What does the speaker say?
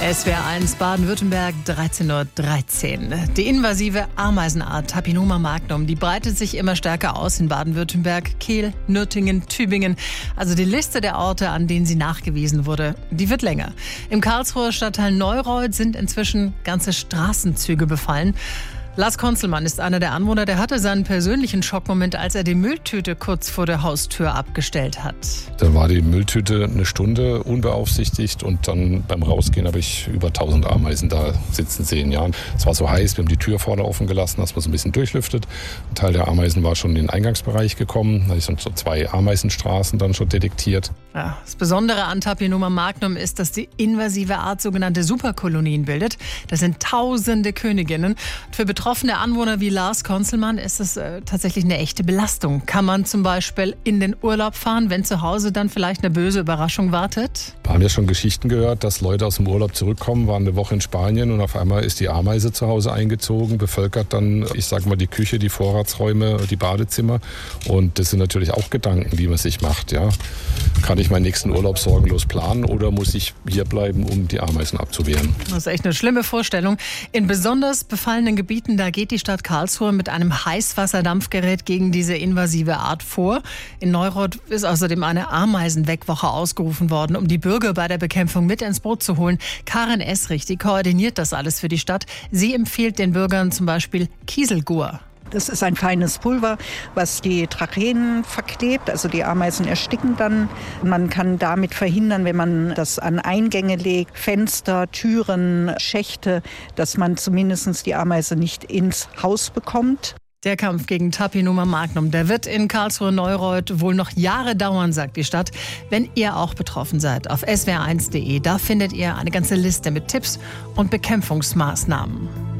SWR1 Baden-Württemberg, 13:13 Uhr. Die invasive Ameisenart Tapinoma magnum, die breitet sich immer stärker aus in Baden-Württemberg, Kehl, Nürtingen, Tübingen. Also die Liste der Orte, an denen sie nachgewiesen wurde, die wird länger. Im Karlsruher Stadtteil Neureuth sind inzwischen ganze Straßenzüge befallen. Lars Konzelmann ist einer der Anwohner, der hatte seinen persönlichen Schockmoment, als er die Mülltüte kurz vor der Haustür abgestellt hat. Da war die Mülltüte eine Stunde unbeaufsichtigt und dann beim Rausgehen habe ich über 1000 Ameisen da sitzen sehen. Ja. Es war so heiß, wir haben die Tür vorne offen gelassen, dass man so ein bisschen durchlüftet. Ein Teil der Ameisen war schon in den Eingangsbereich gekommen. Da habe ich so 2 Ameisenstraßen dann schon detektiert. Ja, das Besondere an Tapinoma magnum ist, dass die invasive Art sogenannte Superkolonien bildet. Das sind tausende Königinnen. Für betroffene Anwohner wie Lars Konzelmann ist es tatsächlich eine echte Belastung. Kann man zum Beispiel in den Urlaub fahren, wenn zu Hause dann vielleicht eine böse Überraschung wartet? Wir haben ja schon Geschichten gehört, dass Leute aus dem Urlaub zurückkommen, waren eine Woche in Spanien und auf einmal ist die Ameise zu Hause eingezogen, bevölkert dann, ich sag mal, die Küche, die Vorratsräume, die Badezimmer. Und das sind natürlich auch Gedanken, die man sich macht. Ja. Kann ich meinen nächsten Urlaub sorgenlos planen oder muss ich hier bleiben, um die Ameisen abzuwehren? Das ist echt eine schlimme Vorstellung. In besonders befallenen Gebieten, da geht die Stadt Karlsruhe mit einem Heißwasserdampfgerät gegen diese invasive Art vor. In Neureuth ist außerdem eine Ameisenwegwoche ausgerufen worden, um die Bürger bei der Bekämpfung mit ins Boot zu holen. Karin Esrich, die koordiniert das alles für die Stadt. Sie empfiehlt den Bürgern zum Beispiel Kieselgur. Das ist ein feines Pulver, was die Tracheen verklebt, also die Ameisen ersticken dann. Man kann damit verhindern, wenn man das an Eingänge legt, Fenster, Türen, Schächte, dass man zumindest die Ameise nicht ins Haus bekommt. Der Kampf gegen Tapinoma magnum, der wird in Karlsruhe-Neureuth wohl noch Jahre dauern, sagt die Stadt. Wenn ihr auch betroffen seid, auf swr1.de, da findet ihr eine ganze Liste mit Tipps und Bekämpfungsmaßnahmen.